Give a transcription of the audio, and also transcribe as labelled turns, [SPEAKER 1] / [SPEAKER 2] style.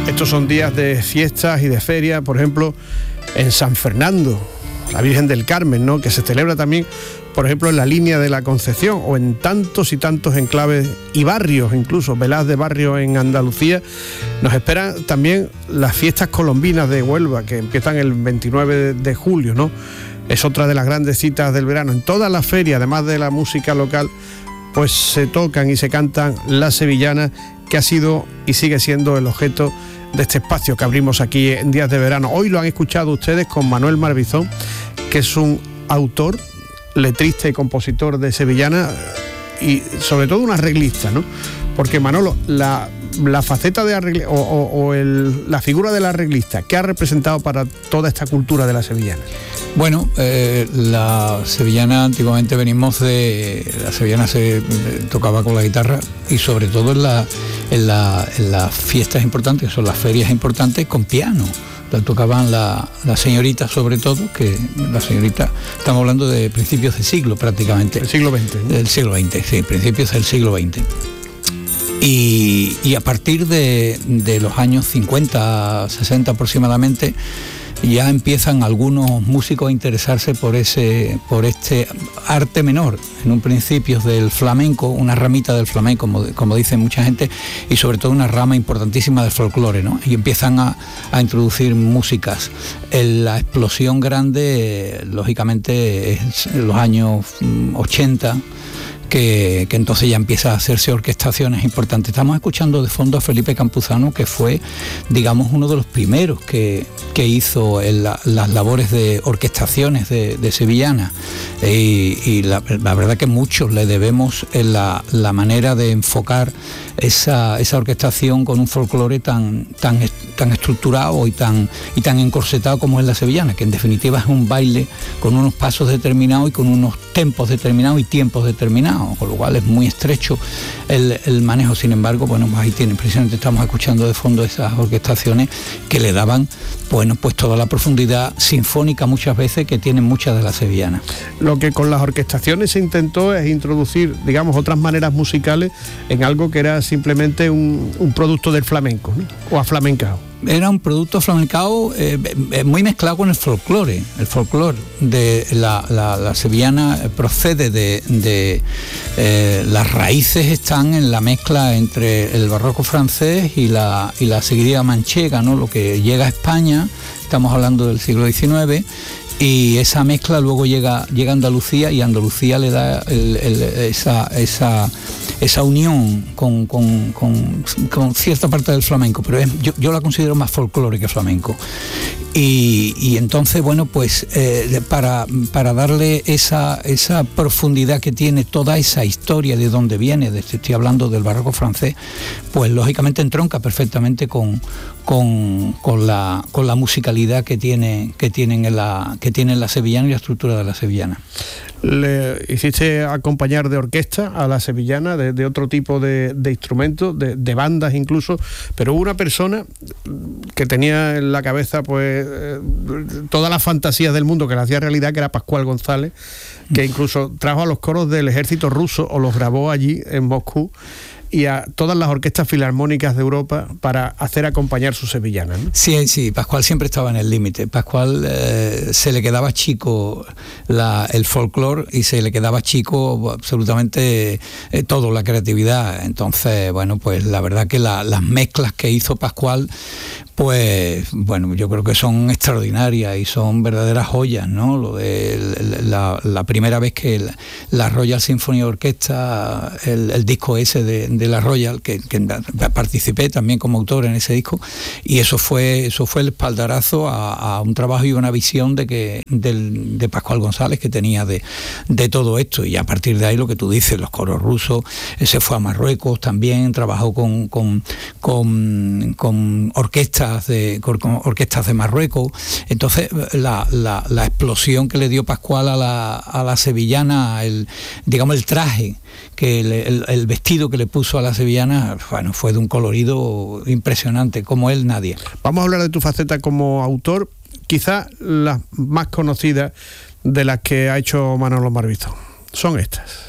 [SPEAKER 1] Estos son días de fiestas y de ferias, por ejemplo, en San Fernando, la Virgen del Carmen, ¿no?, que se celebra también, por ejemplo, en la Línea de la Concepción, o en tantos y tantos enclaves y barrios, incluso veladas de barrio en Andalucía. Nos esperan también las fiestas colombinas de Huelva, que empiezan el 29 de julio, ¿no? Es otra de las grandes citas del verano. En todas las ferias, además de la música local, pues se tocan y se cantan las sevillanas, que ha sido y sigue siendo el objeto de este espacio que abrimos aquí en Días de Verano. Hoy lo han escuchado ustedes con Manuel Marbizón, que es un autor, letrista y compositor de sevillana, y sobre todo un arreglista, ¿no? Porque Manolo, la faceta de arreglista la figura del arreglista, ¿qué ha representado para toda esta cultura de la sevillana?
[SPEAKER 2] Bueno, la sevillana, antiguamente la sevillana se tocaba con la guitarra, y sobre todo en las fiestas importantes, que son las ferias importantes, con piano. La tocaban las señoritas, sobre todo, que la señorita, estamos hablando de principios de siglo prácticamente.
[SPEAKER 1] El siglo XX, ¿no?
[SPEAKER 2] Del siglo XX, sí, principios del siglo XX. Y a partir de los años 50, 60 aproximadamente, ya empiezan algunos músicos a interesarse por este arte menor, en un principio del flamenco, una ramita del flamenco, como dice mucha gente, y sobre todo una rama importantísima del folclore, ¿no? Y empiezan a introducir músicas. La explosión grande, lógicamente, es en los años 80, que entonces ya empieza a hacerse orquestaciones importantes. Estamos escuchando de fondo a Felipe Campuzano, que fue, digamos, uno de los primeros que hizo las labores de orquestaciones de sevillana, y la verdad que muchos le debemos la manera de enfocar esa orquestación con un folclore tan estructurado y tan encorsetado como es la sevillana, que en definitiva es un baile con unos pasos determinados y con unos tempos determinados y tiempos determinados, con lo cual es muy estrecho el manejo. Sin embargo, bueno, pues ahí tienen, precisamente estamos escuchando de fondo esas orquestaciones que le daban, bueno, pues toda la profundidad sinfónica muchas veces que tienen muchas de las sevillanas. Lo que con las orquestaciones se intentó es introducir, digamos, otras maneras musicales en algo que era simplemente un producto del flamenco, ¿no?, o aflamencado. Era un producto flamencado muy mezclado con el folclore. El folclore de la sevillana procede de las raíces están en la mezcla entre el barroco francés y la seguidilla manchega, ¿no?, lo que llega a España, estamos hablando del siglo XIX, y esa mezcla luego llega a Andalucía, y Andalucía le da esa unión con cierta parte del flamenco, pero yo la considero más folclore que flamenco. Y entonces, bueno, pues para darle esa profundidad que tiene toda esa historia de dónde viene, estoy hablando del barroco francés, pues lógicamente entronca perfectamente con la musicalidad que tienen la sevillana y la estructura de la sevillana. ¿Le hiciste acompañar de orquesta a la sevillana, de otro tipo de instrumentos, de bandas incluso? Pero hubo una persona que tenía en la cabeza pues todas las fantasías del mundo, que la hacía realidad, que era Pascual González, que incluso trajo a los coros del ejército ruso, o los grabó allí en Moscú, y a todas las orquestas filarmónicas de Europa para hacer acompañar su sevillana, ¿no? Sí, Pascual siempre estaba en el límite. Pascual se le quedaba chico el folclore, y se le quedaba chico absolutamente todo, la creatividad. Entonces, bueno, pues la verdad que las mezclas que hizo Pascual, pues bueno, yo creo que son extraordinarias y son verdaderas joyas, ¿no? Lo de la primera vez que la Royal Symphony Orchestra, el disco ese de la Royal, que participé también como autor en ese disco, y eso fue el espaldarazo a un trabajo y una visión de Pascual González que tenía de todo esto. Y a partir de ahí, lo que tú dices, los coros rusos, se fue a Marruecos también, trabajó con orquestas de Marruecos. Entonces la explosión que le dio Pascual a la sevillana, el traje, el vestido que le puso a la sevillana, bueno, fue de un colorido impresionante, como él nadie. Vamos a hablar de tu faceta como autor, quizás las más conocidas de las que ha hecho Manolo Marbizón. Son estas.